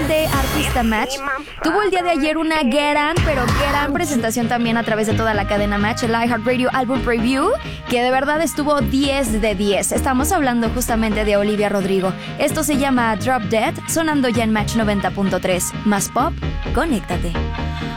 de Artista Match. Tuvo el día de ayer una gran presentación también a través de toda la cadena Match, el iHeartRadio Album Preview, que de verdad estuvo 10 de 10. Estamos hablando justamente de Olivia Rodrigo. Esto se llama Drop Dead, sonando ya en Match 90.3. Más pop, conéctate.